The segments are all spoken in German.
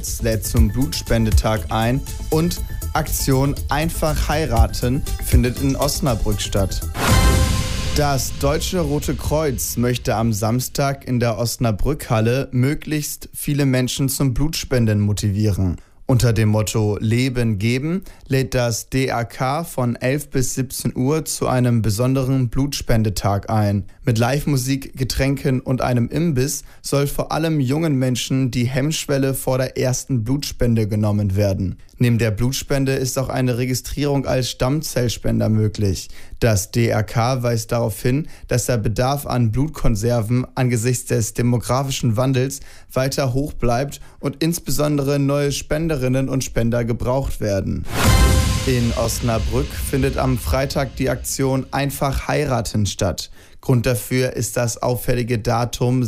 Kreuz lädt zum Blutspendetag ein und Aktion Einfach heiraten findet in Osnabrück statt. Das Deutsche Rote Kreuz möchte am Samstag in der Osnabrückhalle möglichst viele Menschen zum Blutspenden motivieren. Unter dem Motto Leben geben lädt das DRK von 11 bis 17 Uhr zu einem besonderen Blutspendetag ein. Mit Live-Musik, Getränken und einem Imbiss soll vor allem jungen Menschen die Hemmschwelle vor der ersten Blutspende genommen werden. Neben der Blutspende ist auch eine Registrierung als Stammzellspender möglich. Das DRK weist darauf hin, dass der Bedarf an Blutkonserven angesichts des demografischen Wandels weiter hoch bleibt und insbesondere neue Spenderinnen und Spender gebraucht werden. In Osnabrück findet am Freitag die Aktion Einfach heiraten statt. Grund dafür ist das auffällige Datum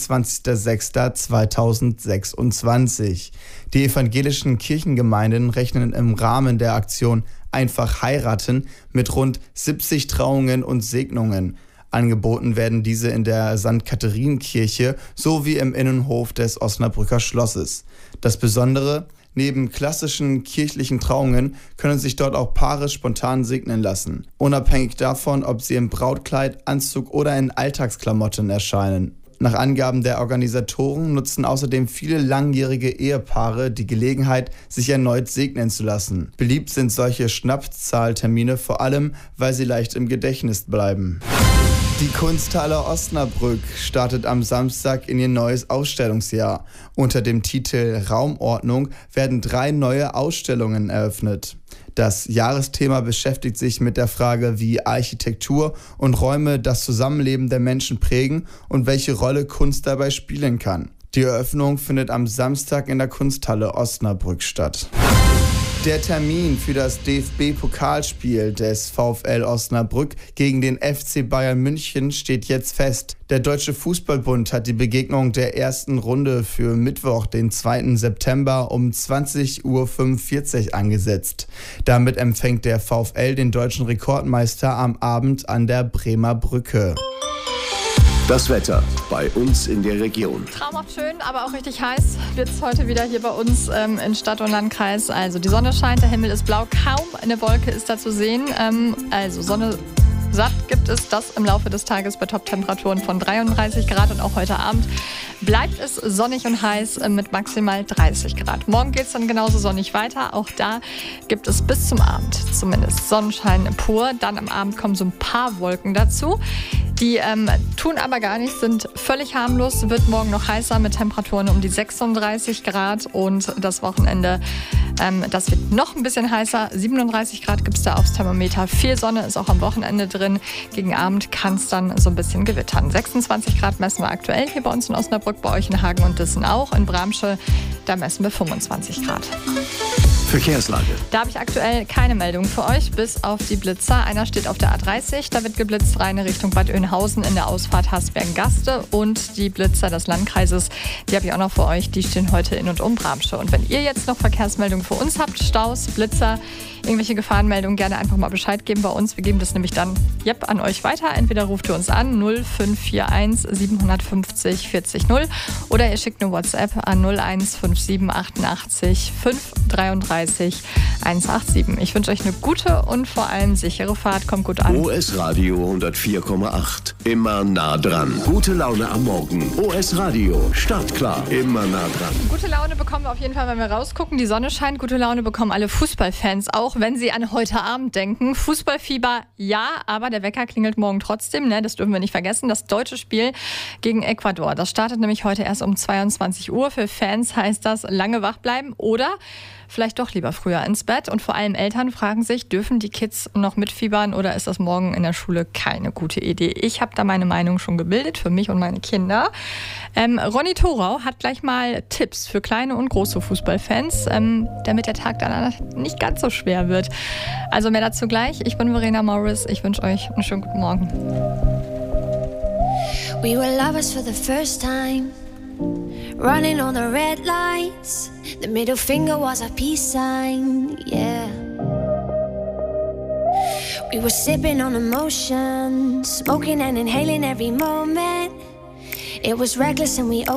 26.06.2026. Die evangelischen Kirchengemeinden rechnen im Rahmen der Aktion Einfach heiraten mit rund 70 Trauungen und Segnungen. Angeboten werden diese in der St. Katharinenkirche sowie im Innenhof des Osnabrücker Schlosses. Das Besondere: Neben klassischen kirchlichen Trauungen können sich dort auch Paare spontan segnen lassen, unabhängig davon, ob sie im Brautkleid, Anzug oder in Alltagsklamotten erscheinen. Nach Angaben der Organisatoren nutzen außerdem viele langjährige Ehepaare die Gelegenheit, sich erneut segnen zu lassen. Beliebt sind solche Schnapszahltermine vor allem, weil sie leicht im Gedächtnis bleiben. Die Kunsthalle Osnabrück startet am Samstag in ihr neues Ausstellungsjahr. Unter dem Titel Raumordnung werden 3 neue Ausstellungen eröffnet. Das Jahresthema beschäftigt sich mit der Frage, wie Architektur und Räume das Zusammenleben der Menschen prägen und welche Rolle Kunst dabei spielen kann. Die Eröffnung findet am Samstag in der Kunsthalle Osnabrück statt. Der Termin für das DFB-Pokalspiel des VfL Osnabrück gegen den FC Bayern München steht jetzt fest. Der Deutsche Fußballbund hat die Begegnung der ersten Runde für Mittwoch, den 2. September um 20.45 Uhr angesetzt. Damit empfängt der VfL den deutschen Rekordmeister am Abend an der Bremer Brücke. Das Wetter bei uns in der Region. Traumhaft schön, aber auch richtig heiß wird es heute wieder hier bei uns in Stadt und Landkreis. Also die Sonne scheint, der Himmel ist blau, kaum eine Wolke ist da zu sehen. Also Sonne satt gibt es das im Laufe des Tages bei Top-Temperaturen von 33 Grad und auch heute Abend bleibt es sonnig und heiß mit maximal 30 Grad. Morgen geht es dann genauso sonnig weiter. Auch da gibt es bis zum Abend zumindest Sonnenschein pur. Dann am Abend kommen so ein paar Wolken dazu. Die tun aber gar nichts, sind völlig harmlos. Wird morgen noch heißer mit Temperaturen um die 36 Grad. Und das Wochenende, das wird noch ein bisschen heißer. 37 Grad gibt es da aufs Thermometer. Viel Sonne ist auch am Wochenende drin. Gegen Abend kann es dann so ein bisschen gewittern. 26 Grad messen wir aktuell hier bei uns in Osnabrück, bei euch in Hagen und Dissen auch. In Bramsche, da messen wir 25 Grad. Verkehrslage. Da habe ich aktuell keine Meldung für euch, bis auf die Blitzer. Einer steht auf der A30, da wird geblitzt rein in Richtung Bad Oeynhausen in der Ausfahrt Hasbergen-Gaste. Und die Blitzer des Landkreises, die habe ich auch noch für euch, die stehen heute in und um Bramsche. Und wenn ihr jetzt noch Verkehrsmeldungen für uns habt, Staus, Blitzer, irgendwelche Gefahrenmeldungen, gerne einfach mal Bescheid geben bei uns. Wir geben das nämlich dann an euch weiter. Entweder ruft ihr uns an 0541 750 40 0 oder ihr schickt eine WhatsApp an 0157 88 533 187. Ich wünsche euch eine gute und vor allem sichere Fahrt. Kommt gut an. OS Radio 104,8. Immer nah dran. Gute Laune am Morgen. OS Radio. Startklar. Immer nah dran. Gute Laune bekommen wir auf jeden Fall, wenn wir rausgucken. Die Sonne scheint. Gute Laune bekommen alle Fußballfans auch, wenn sie an heute Abend denken. Fußballfieber, ja, aber der Wecker klingelt morgen trotzdem. Ne? Das dürfen wir nicht vergessen. Das deutsche Spiel gegen Ecuador. Das startet nämlich heute erst um 22 Uhr. Für Fans heißt das lange wach bleiben oder vielleicht doch lieber früher ins Bett. Und vor allem Eltern fragen sich, dürfen die Kids noch mitfiebern oder ist das morgen in der Schule keine gute Idee? Ich habe da meine Meinung schon gebildet für mich und meine Kinder. Ronny Thorau hat gleich mal Tipps für kleine und große Fußballfans, damit der Tag dann nicht ganz so schwer wird. Also mehr dazu gleich. Ich bin Verena Morris. Ich wünsche euch einen schönen guten Morgen. We were lovers for the first time, running on the red lights. The middle finger was a peace sign, yeah. We were sipping on emotion, smoking and inhaling every moment. It was reckless and we